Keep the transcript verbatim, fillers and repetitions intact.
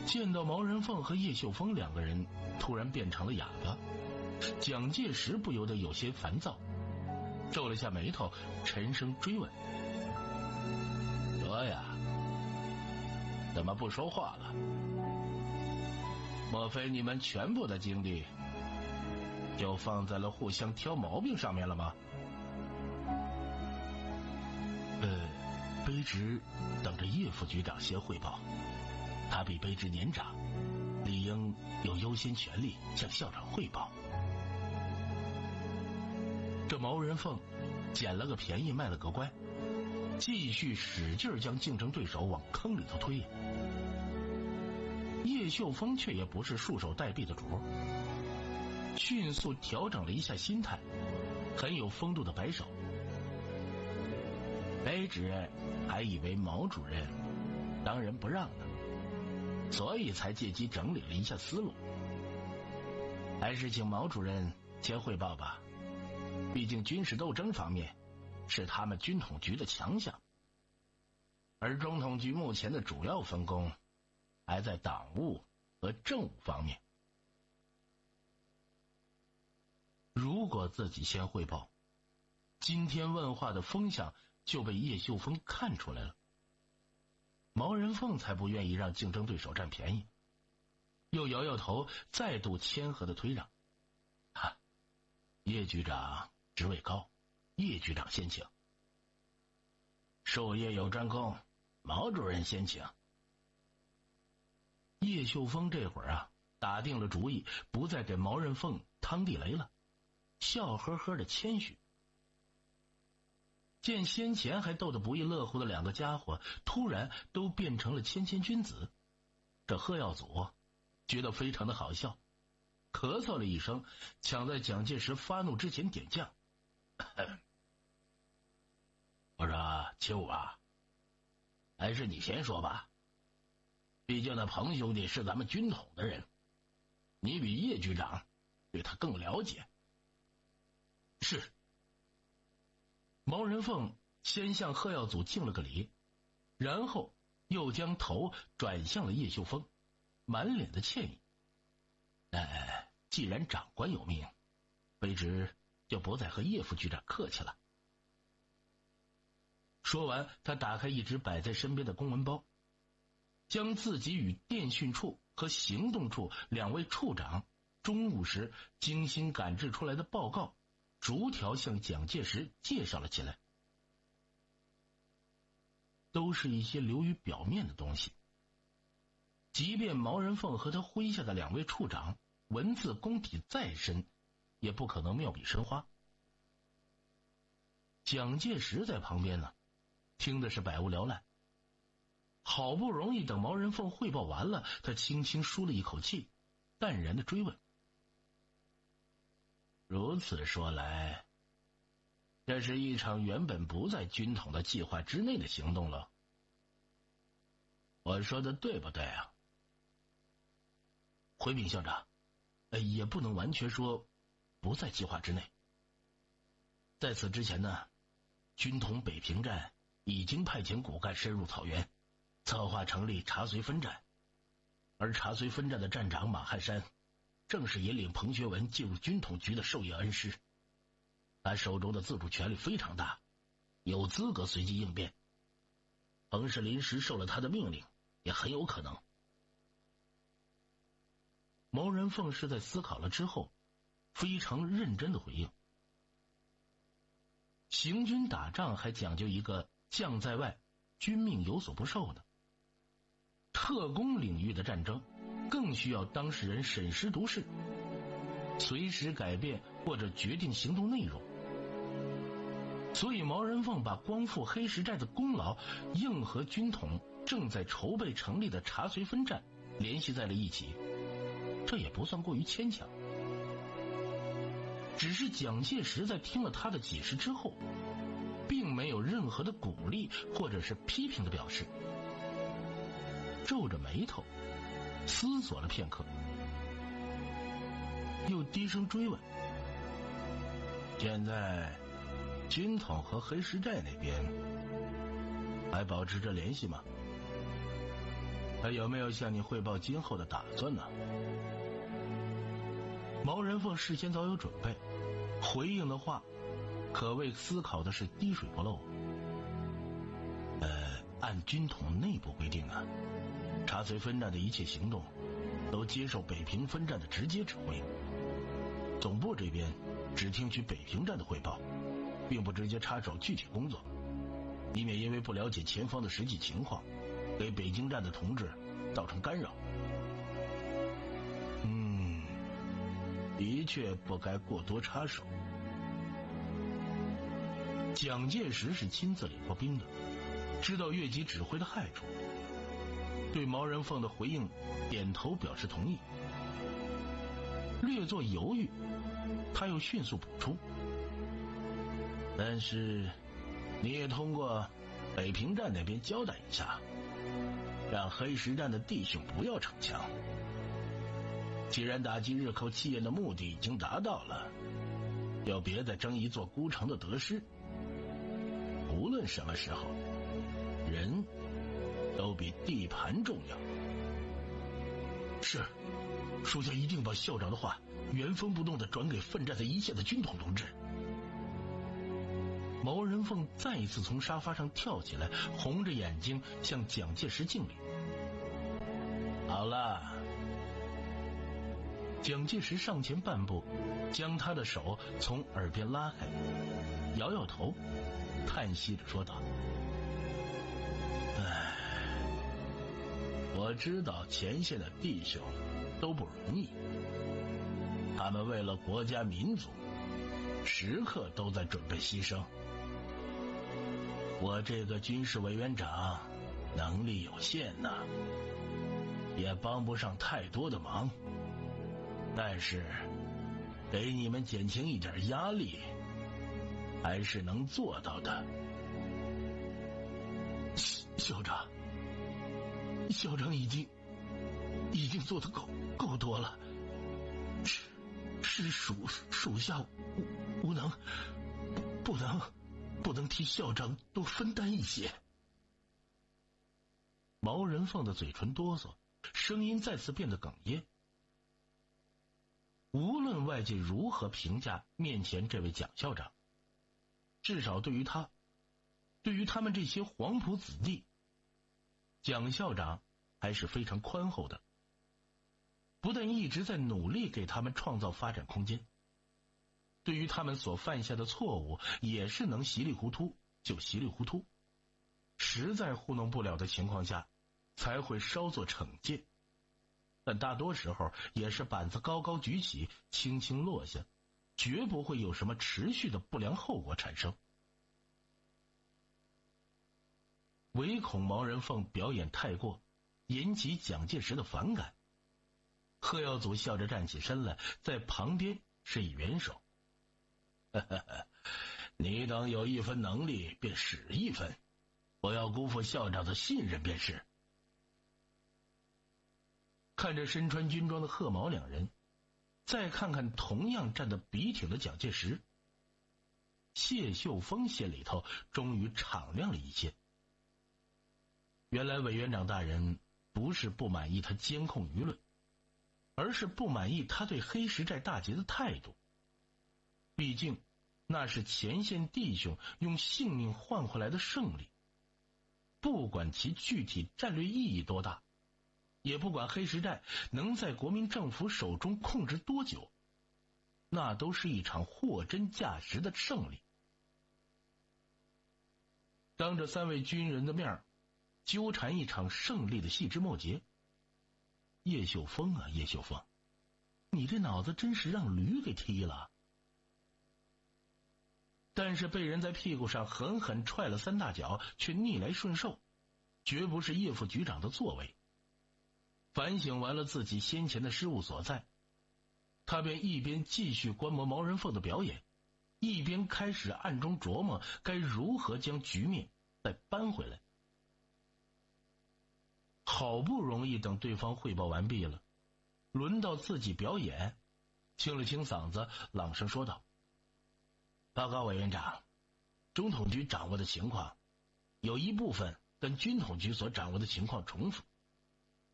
见到毛人凤和叶秀峰两个人突然变成了哑巴，蒋介石不由得有些烦躁，皱了下眉头，沉声追问：“说呀，怎么不说话了？莫非你们全部的精力就放在了互相挑毛病上面了吗？”呃，卑职等着叶副局长先汇报，他比卑职年长，理应有优先权利向校长汇报。这毛人凤捡了个便宜卖了个乖，继续使劲将竞争对手往坑里头推。叶秀峰却也不是束手待毙的主，迅速调整了一下心态，很有风度的摆手：“卑职还以为毛主任当仁不让呢，所以才借机整理了一下思路。还是请毛主任先汇报吧，毕竟军事斗争方面是他们军统局的强项，而中统局目前的主要分工还在党务和政务方面。如果自己先汇报，今天问话的风向就被叶秀峰看出来了。毛人凤才不愿意让竞争对手占便宜，又摇摇头，再度谦和的推让：“哈，叶局长职位高，叶局长先请。术业有专攻，毛主任先请。”叶秀峰这会儿啊，打定了主意，不再给毛人凤趟地雷了，笑呵呵的谦虚。见先前还斗得不亦乐乎的两个家伙突然都变成了谦谦君子，这贺耀祖觉得非常的好笑，咳嗽了一声，抢在蒋介石发怒之前点将：“我说邱啊，还是你先说吧，毕竟那彭兄弟是咱们军统的人，你比叶局长对他更了解。”是。毛人凤先向贺耀祖敬了个礼，然后又将头转向了叶秀峰，满脸的歉意：“哎，既然长官有命，卑职就不再和叶副局长客气了。”说完，他打开一只摆在身边的公文包，将自己与电讯处和行动处两位处长中午时精心赶制出来的报告逐条向蒋介石介绍了起来，都是一些流于表面的东西。即便毛人凤和他麾下的两位处长文字功底再深，也不可能妙笔生花。蒋介石在旁边呢，听的是百无聊赖。好不容易等毛人凤汇报完了，他轻轻舒了一口气，淡然的追问：“如此说来，这是一场原本不在军统的计划之内的行动了。我说的对不对啊？”“回禀校长，呃，也不能完全说不在计划之内。在此之前呢，军统北平站已经派遣骨干深入草原，策划成立茶绥分站，而茶绥分站的站长马汉山正是引领彭学文进入军统局的授业恩师，他手中的自主权力非常大，有资格随机应变。彭是临时受了他的命令，也很有可能。”毛人凤是在思考了之后，非常认真的回应：“行军打仗还讲究一个将在外，军命有所不受的。特工领域的战争更需要当事人审时度势，随时改变或者决定行动内容。所以毛人凤把光复黑石寨的功劳硬和军统正在筹备成立的茶绥分站联系在了一起，这也不算过于牵强。只是蒋介石在听了他的解释之后，并没有任何的鼓励或者是批评的表示，皱着眉头思索了片刻，又低声追问：“现在军统和黑石寨那边还保持着联系吗？” 他有没有向你汇报今后的打算呢？毛人凤事先早有准备，回应的话可谓思考的是滴水不漏。呃，按军统内部规定啊，查绥分站的一切行动都接受北平分站的直接指挥，总部这边只听取北平站的汇报，并不直接插手具体工作，以免因为不了解前方的实际情况，给北京站的同志造成干扰。嗯，的确不该过多插手。蒋介石是亲自领过兵的，知道越级指挥的害处，对毛人凤的回应点头表示同意。略作犹豫，他又迅速补充：但是你也通过北平站那边交代一下，让黑石站的弟兄不要逞强。既然打击日寇气焰的目的已经达到了，就别再争一座孤城的得失。无论什么时候，人都比地盘重要。是，属下一定把校长的话原封不动地转给奋战在一线的军统同志。毛人凤再一次从沙发上跳起来，红着眼睛向蒋介石敬礼。好了。蒋介石上前半步，将他的手从耳边拉开，摇摇头，叹息着说道：唉，我知道前线的弟兄都不容易，他们为了国家民族，时刻都在准备牺牲。我这个军事委员长能力有限呐，也帮不上太多的忙，但是给你们减轻一点压力还是能做到的。校长，校长已经已经做得够够多了，是是属属下无无能，不能不能替校长多分担一些。毛人凤的嘴唇哆嗦，声音再次变得哽咽。无论外界如何评价面前这位蒋校长，至少对于他，对于他们这些黄埔子弟，蒋校长还是非常宽厚的。不但一直在努力给他们创造发展空间，对于他们所犯下的错误也是能稀里糊涂就稀里糊涂，实在糊弄不了的情况下才会稍作惩戒，但大多时候也是板子高高举起，轻轻落下，绝不会有什么持续的不良后果产生。唯恐毛人凤表演太过，引起蒋介石的反感，贺耀祖笑着站起身来，在旁边示意援手。呵呵呵，你等有一分能力便使一分，不要辜负校长的信任便是。看着身穿军装的贺毛两人，再看看同样站得笔挺的蒋介石，谢秀峰心里头终于敞亮了一些。原来委员长大人不是不满意他监控舆论，而是不满意他对黑石寨大捷的态度。毕竟那是前线弟兄用性命换回来的胜利，不管其具体战略意义多大，也不管黑石寨能在国民政府手中控制多久，那都是一场货真价实的胜利。当着三位军人的面纠缠一场胜利的细枝末节，叶秀峰啊叶秀峰，你这脑子真是让驴给踢了。但是被人在屁股上狠狠踹了三大脚却逆来顺受，绝不是叶副局长的作为。反省完了自己先前的失误所在，他便一边继续观摩毛人凤的表演，一边开始暗中琢磨该如何将局面再扳回来。好不容易等对方汇报完毕了，轮到自己表演，清了清嗓子，朗声说道：报告委员长，中统局掌握的情况有一部分跟军统局所掌握的情况重复，